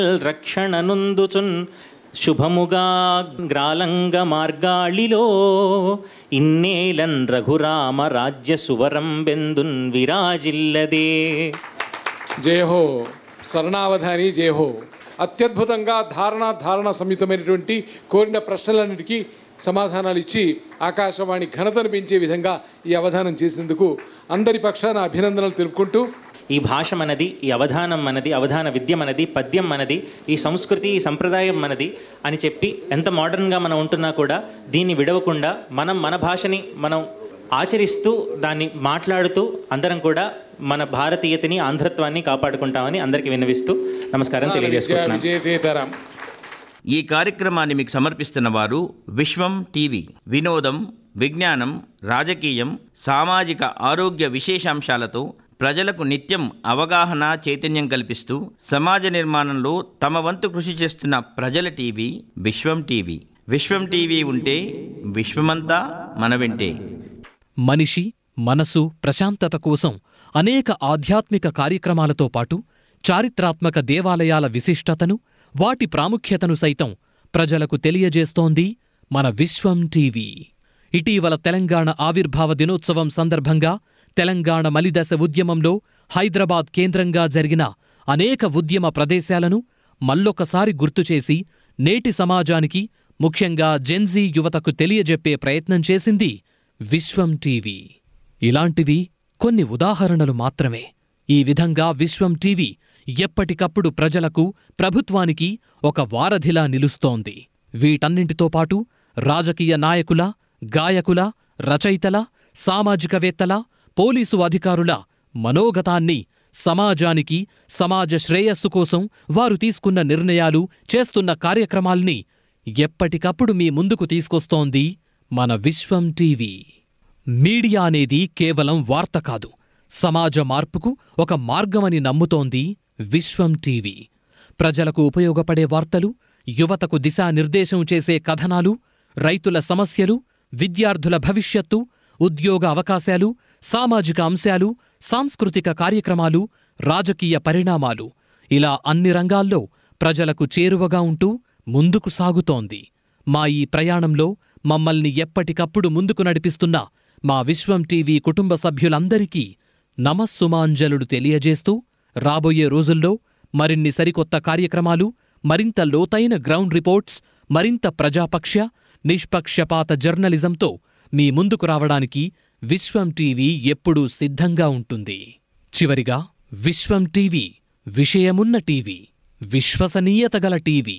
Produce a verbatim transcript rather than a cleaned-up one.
రక్షణనుందుచున్ శుభముగా గ్రాలంగ మార్గాళిలో ఇన్నేలన్ రఘురామ రాజ్య సువరం బెందున్ విరాజిల్లదే. జయహో స్వర్ణావధాని, జయహో. అత్యద్భుతంగా ధారణ ధారణ సమితమైనటువంటి కోరిన ప్రశ్నలన్నిటికీ సమాధానాలు ఇచ్చి ఆకాశవాణి ఘనతను పెంచే విధంగా ఈ అవధానం చేసేందుకు అందరి పక్షాన అభినందనలు తెలుపుకుంటూ, ఈ భాష మనది, ఈ అవధానం మనది, అవధాన విద్య మనది, పద్యం మనది, ఈ సంస్కృతి ఈ సంప్రదాయం మనది అని చెప్పి ఎంత మోడర్న్గా మనం ఉంటున్నా కూడా దీన్ని విడవకుండా మనం మన భాషని మనం ఆచరిస్తూ దాన్ని మాట్లాడుతూ అందరం కూడా మన భారతీయతని ఆంధ్రత్వాన్ని కాపాడుకుంటామని అందరికీ విన్నవిస్తూ నమస్కారం తెలియజేసుకుంటున్నాను. ఈ కార్యక్రమాన్ని మీకు సమర్పిస్తున్న వారు విశ్వం టీవీ. వినోదం, విజ్ఞానం, రాజకీయం, సామాజిక ఆరోగ్య విశేషాంశాలతో ప్రజలకు నిత్యం అవగాహన, చైతన్యం కల్పిస్తూ సమాజ నిర్మాణంలో తమ వంతు కృషి చేస్తున్న ప్రజల టీవీ విశ్వం టీవీ. విశ్వం టీవీ ఉంటే విశ్వమంతా మన వెంటే. మనిషి మనసు ప్రశాంతత కోసం అనేక ఆధ్యాత్మిక కార్యక్రమాలతో పాటు చారిత్రాత్మక దేవాలయాల విశిష్టతను, వాటి ప్రాముఖ్యతను సైతం ప్రజలకు తెలియజేస్తోంది మన విశ్వం టీవీ. ఇటీవల తెలంగాణ ఆవిర్భావ దినోత్సవం సందర్భంగా తెలంగాణ మలిదశ ఉద్యమంలో హైదరాబాద్ కేంద్రంగా జరిగిన అనేక ఉద్యమ ప్రదేశాలను మళ్ళొకసారి గుర్తుచేసి నేటి సమాజానికి, ముఖ్యంగా జెన్జీ యువతకు తెలియజెప్పే ప్రయత్నం చేసింది విశ్వం టీవీ. ఇలాంటివి కొన్ని ఉదాహరణలు మాత్రమే. ఈ విధంగా విశ్వం టీవీ ఎప్పటికప్పుడు ప్రజలకు, ప్రభుత్వానికి ఒక వారధిలా నిలుస్తోంది. వీటన్నింటితో పాటు రాజకీయ నాయకుల, గాయకుల, రచయితల, సామాజికవేత్తల, పోలీసు అధికారుల మనోగతాన్ని, సమాజానికి, సమాజ శ్రేయస్సు కోసం వారు తీసుకున్న నిర్ణయాలు, చేస్తున్న కార్యక్రమాల్ని ఎప్పటికప్పుడు మీ ముందుకు తీసుకొస్తోంది మన విశ్వం టీవీ. మీడియా అనేది కేవలం వార్త కాదు, సమాజ మార్పుకు ఒక మార్గమని నమ్ముతోంది విశ్వం టీవీ. ప్రజలకు ఉపయోగపడే వార్తలు, యువతకు దిశానిర్దేశం చేసే కథనాలు, రైతుల సమస్యలు, విద్యార్థుల భవిష్యత్తు, ఉద్యోగ అవకాశాలు, సామాజిక అంశాలు, సాంస్కృతిక కార్యక్రమాలు, రాజకీయ పరిణామాలు, ఇలా అన్ని రంగాల్లో ప్రజలకు చేరువగా ఉంటూ ముందుకు సాగుతోంది. మా ఈ ప్రయాణంలో మమ్మల్ని ఎప్పటికప్పుడు ముందుకు నడిపిస్తున్న మా విశ్వం టీవీ కుటుంబ సభ్యులందరికీ నమస్సుమాంజలుడు తెలియజేస్తూ, రాబోయే రోజుల్లో మరిన్ని సరికొత్త కార్యక్రమాలు, మరింత లోతైన గ్రౌండ్ రిపోర్ట్స్, మరింత ప్రజాపక్ష, నిష్పక్షపాత జర్నలిజంతో మీ ముందుకు రావడానికి విశ్వం టీవీ ఎప్పుడూ సిద్ధంగా ఉంటుంది. చివరిగా, విశ్వం టీవీ విషయమున్న టీవీ, విశ్వసనీయత గల టీవీ.